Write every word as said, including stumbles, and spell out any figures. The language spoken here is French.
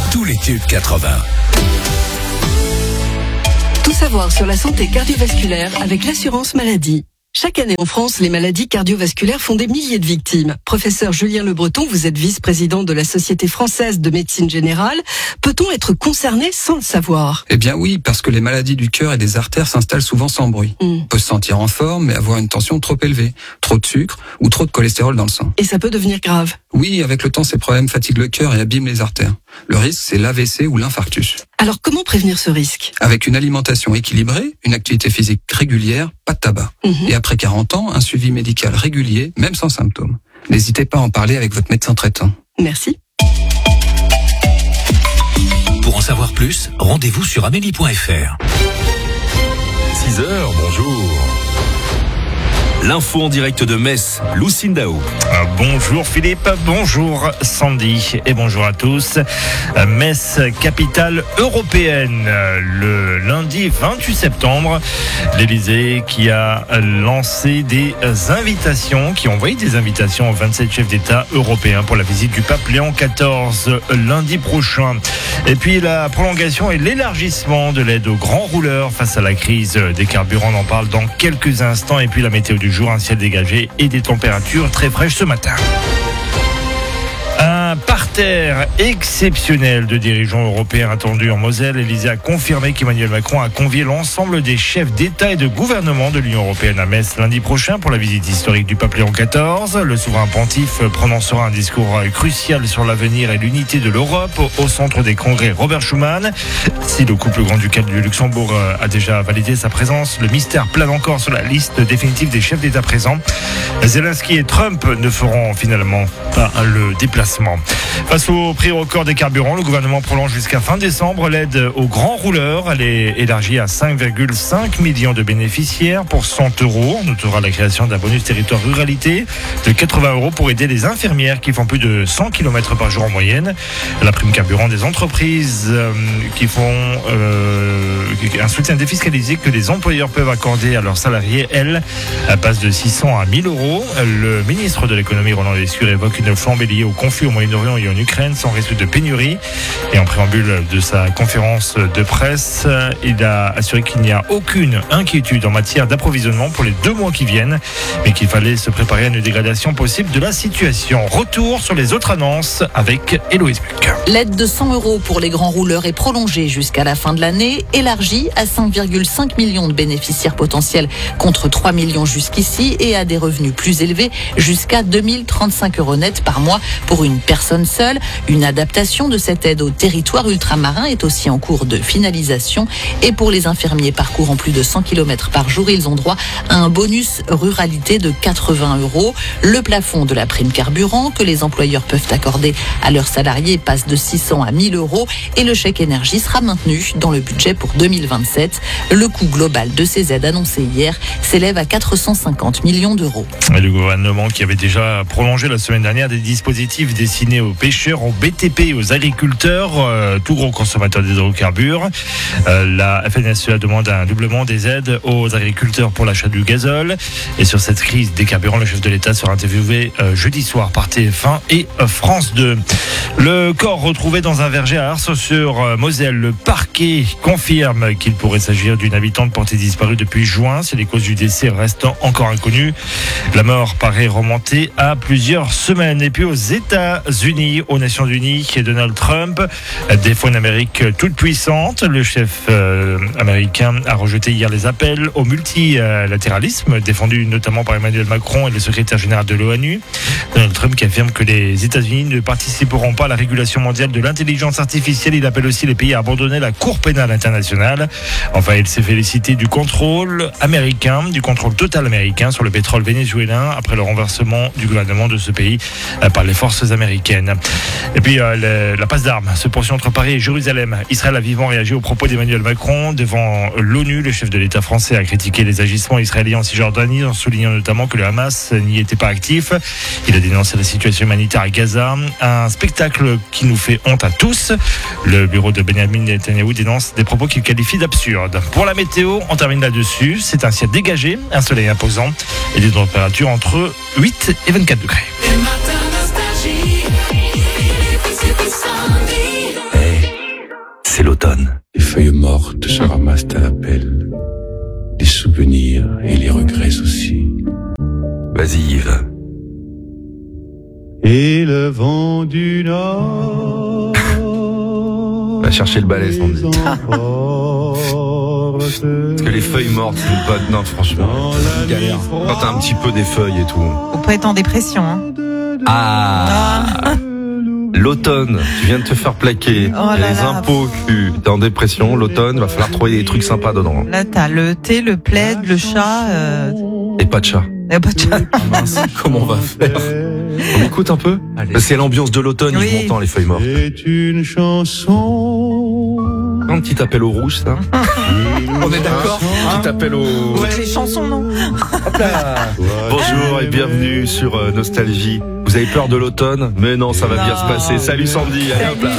tous les tubes quatre-vingts. Tout savoir sur la santé cardiovasculaire avec l'assurance maladie. Chaque année en France, les maladies cardiovasculaires font des milliers de victimes. Professeur Julien Le Breton, vous êtes vice-président de la Société française de médecine générale. Peut-on être concerné sans le savoir ? Eh bien oui, parce que les maladies du cœur et des artères s'installent souvent sans bruit. Mm. On peut se sentir en forme, mais avoir une tension trop élevée, trop de sucre ou trop de cholestérol dans le sang. Et ça peut devenir grave ? Oui, avec le temps, ces problèmes fatiguent le cœur et abîment les artères. Le risque, c'est l'A V C ou l'infarctus. Alors comment prévenir ce risque ? Avec une alimentation équilibrée, une activité physique régulière, pas de tabac. Mm-hmm. Et après quarante ans, un suivi médical régulier, même sans symptômes. N'hésitez pas à en parler avec votre médecin traitant. Merci. Pour en savoir plus, rendez-vous sur amélie point f r. six heures, bonjour. L'info en direct de Metz, Lucinda Dao. Euh, bonjour Philippe, bonjour Sandy et bonjour à tous. Euh, Metz, capitale européenne. Euh, le lundi vingt-huit septembre, l'Élysée qui a lancé des invitations, qui a envoyé des invitations aux vingt-sept chefs d'État européens pour la visite du pape Léon quatorze lundi prochain. Et puis la prolongation et l'élargissement de l'aide aux grands rouleurs face à la crise des carburants, on en parle dans quelques instants. Et puis la météo du jour, un ciel dégagé et des températures très fraîches ce matin. Un parterre exceptionnel de dirigeants européens attendu en Moselle. L'Élysée a confirmé qu'Emmanuel Macron a convié l'ensemble des chefs d'État et de gouvernement de l'Union européenne à Metz lundi prochain pour la visite historique du pape Léon quatorze. Le souverain pontife prononcera un discours crucial sur l'avenir et l'unité de l'Europe au centre des congrès Robert Schuman. Si le couple grand-ducal du Luxembourg a déjà validé sa présence, le mystère plane encore sur la liste définitive des chefs d'État présents. Zelensky et Trump ne feront finalement pas le déplacement. Face au prix record des carburants, le gouvernement prolonge jusqu'à fin décembre l'aide aux grands rouleurs. Elle est élargie à cinq virgule cinq millions de bénéficiaires pour cent euros. On notera la création d'un bonus territoire ruralité de quatre-vingts euros pour aider les infirmières qui font plus de cent kilomètres par jour en moyenne. La prime carburant des entreprises euh, qui font euh, un soutien défiscalisé que les employeurs peuvent accorder à leurs salariés, elle, elle passe de six cents à mille euros. Le ministre de l'économie, Roland Lescure, évoque une flambée liée au conflit au Moyen-Orient et en Ukraine sans risque de pénurie. Et en préambule de sa conférence de presse, il a assuré qu'il n'y a aucune inquiétude en matière d'approvisionnement pour les deux mois qui viennent, mais qu'il fallait se préparer à une dégradation possible de la situation. Retour sur les autres annonces avec Héloïse Buc. L'aide de cent euros pour les grands rouleurs est prolongée jusqu'à la fin de l'année, élargie à cinq virgule cinq millions de bénéficiaires potentiels contre trois millions jusqu'ici et à des revenus plus élevés jusqu'à deux mille trente-cinq euros net par mois pour une personne seule. Une adaptation de cette aide au territoire ultramarin est aussi en cours de finalisation. Et pour les infirmiers parcourant plus de cent kilomètres par jour, ils ont droit à un bonus ruralité de quatre-vingts euros. Le plafond de la prime carburant que les employeurs peuvent accorder à leurs salariés passe de six cents à mille euros et le chèque énergie sera maintenu dans le budget pour deux mille vingt-sept. Le coût global de ces aides annoncées hier s'élève à quatre cent cinquante millions d'euros. Et le gouvernement qui avait déjà prolongé la semaine dernière des dispositifs destinés aux pêcheurs, aux B T P et aux agriculteurs, euh, tout gros consommateurs d'hydrocarbures. Euh, la F N S E A demande un doublement des aides aux agriculteurs pour l'achat du gazole. Et sur cette crise des carburants, le chef de l'État sera interviewé euh, jeudi soir par T F un et euh, France deux. Le corps retrouvé dans un verger à Ars-sur-Moselle. Le parquet confirme qu'il pourrait s'agir d'une habitante portée disparue depuis juin. Si les causes du décès restent encore inconnues, la mort paraît remonter à plusieurs semaines. Et puis aux États-Unis, aux Nations Unies, Donald Trump défend une Amérique toute puissante. Le chef euh, américain a rejeté hier les appels au multilatéralisme défendus notamment par Emmanuel Macron et le secrétaire général de l'ONU. Donald Trump qui affirme que les États-Unis ne participeront pas à la régulation mondiale de l'intelligence artificielle. Il appelle aussi les pays à abandonner la Cour pénale internationale. Enfin, il s'est félicité du contrôle américain, du contrôle total américain sur le pétrole vénézuélien après le renversement du gouvernement de ce pays par les forces américaines. Et puis euh, la passe d'armes se poursuit entre Paris et Jérusalem. Israël a vivement réagi aux propos d'Emmanuel Macron devant l'ONU. Le chef de l'État français a critiqué les agissements israéliens en Cisjordanie en soulignant notamment que le Hamas n'y était pas actif. Il a dénoncé la situation humanitaire à Gaza, un spectacle qui nous fait honte à tous. Le bureau de Benjamin Netanyahou dénonce des propos qu'il qualifie d'absurdes. Pour la météo, on termine là-dessus. C'est un ciel dégagé, un soleil imposant et des températures entre huit et vingt-quatre degrés. Hey, l'automne. Les feuilles mortes se ramassent à la pelle, les souvenirs et les regrets aussi. Vas-y Yves. Et le vent du nord Va chercher le balai, Sandy. Parce que les feuilles mortes, c'est une bonne... Non, franchement, galère. Quand t'as un petit peu des feuilles et tout. Faut pas être en dépression, hein. Ah, ah. L'automne, tu viens de te faire plaquer. Oh là les là. impôts au cul. T'es en dépression, l'automne, va falloir trouver des trucs sympas dedans. Là, t'as le thé, le plaid, le chat. Euh... Et pas de chat. Y a pas de chat. Comment on va faire? On écoute un peu? Allez. C'est l'ambiance de l'automne, Oui. Yves Montand, les feuilles mortes. C'est une chanson. Un petit appel au rouge, ça. On est d'accord? Un petit appel au... Ouais, les chansons, non? Bonjour et bienvenue sur euh, Nostalgie. Vous avez peur de l'automne? Mais non, ça va bien se passer. Salut Sandy, allez hop là.